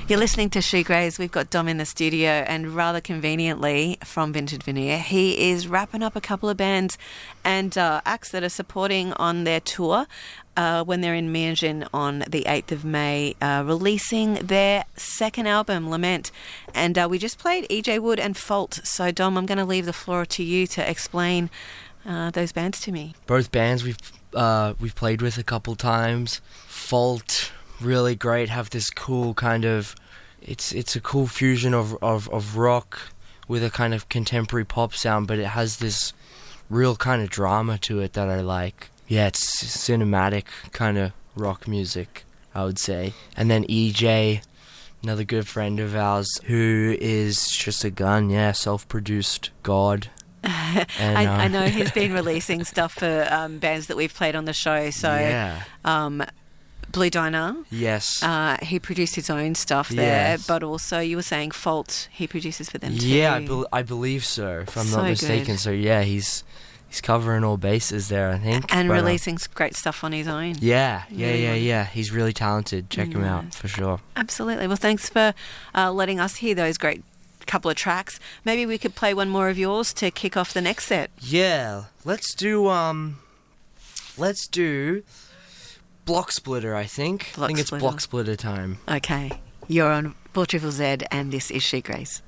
You're listening to She Grays. We've got Dom in the studio, and rather conveniently from Vintage Veneer, he is wrapping up a couple of bands and acts that are supporting on their tour when they're in Mianjin on the 8th of May, releasing their second album, Lament. And we just played E.J. Wood and Fault. So, Dom, I'm going to leave the floor to you to explain those bands to me. Both bands we've played with a couple times. Fault, really great, have this cool kind of, it's a cool fusion of rock with a kind of contemporary pop sound, but it has this real kind of drama to it that I like. Yeah, it's cinematic kind of rock music, I would say. And then EJ, another good friend of ours, who is just a gun, self-produced god. And, I know he's been releasing stuff for bands that we've played on the show. So, Blue Diner. Yes. He produced his own stuff there, but also you were saying Fault, he produces for them too. Yeah, I believe so, if I'm not mistaken. Good. So yeah, he's covering all bases there, I think. And releasing great stuff on his own. Yeah. He's really talented. Check him out, for sure. Absolutely. Well, thanks for letting us hear those great couple of tracks. Maybe we could play one more of yours to kick off the next set. Yeah, let's do Block Splitter, I think. I think it's Block Splitter time. Okay. You're on 4ZZZ and this is She Grays.